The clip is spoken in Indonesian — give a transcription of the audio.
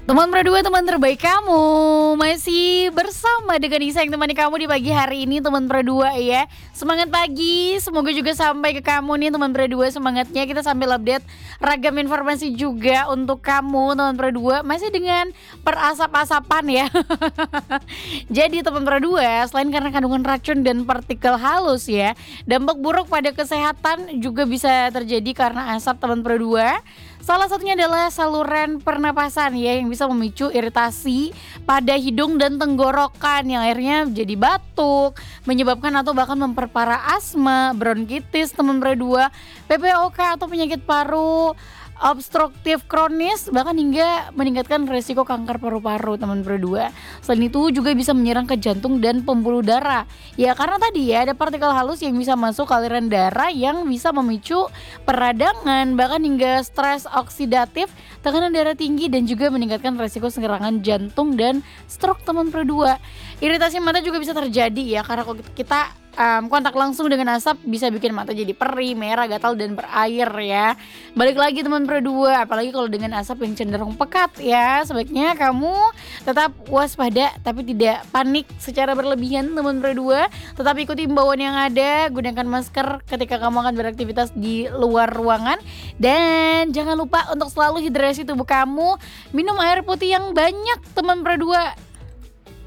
Teman berdua, teman terbaik kamu. Masih bersama dengan Nisa yang temani kamu di pagi hari ini teman berdua ya. Semangat pagi, semoga juga sampai ke kamu nih teman berdua. Semangatnya kita sambil update ragam informasi juga untuk kamu teman berdua. Masih dengan perasap-asapan ya. Jadi teman berdua, selain karena kandungan racun dan partikel halus ya, dampak buruk pada kesehatan juga bisa terjadi karena asap teman berdua. Salah satunya adalah saluran pernapasan ya yang bisa memicu iritasi pada hidung dan tenggorokan yang akhirnya jadi batuk, menyebabkan atau bahkan memperparah asma, bronkitis, teman berdua, PPOK atau penyakit paru obstruktif kronis bahkan hingga meningkatkan resiko kanker paru-paru teman berdua. Selain itu juga bisa menyerang ke jantung dan pembuluh darah. Ya karena tadi ya ada partikel halus yang bisa masuk ke aliran darah yang bisa memicu peradangan bahkan hingga stres oksidatif, tekanan darah tinggi dan juga meningkatkan resiko serangan jantung dan stroke teman berdua. Iritasi mata juga bisa terjadi ya karena kalau kita kontak langsung dengan asap bisa bikin mata jadi perih, merah, gatal dan berair ya. Balik lagi teman berdua, apalagi kalau dengan asap yang cenderung pekat ya. Sebaiknya kamu tetap waspada tapi tidak panik secara berlebihan teman berdua. Tetap ikuti imbauan yang ada, gunakan masker ketika kamu akan beraktivitas di luar ruangan. Dan jangan lupa untuk selalu hidrasi tubuh kamu, minum air putih yang banyak teman berdua.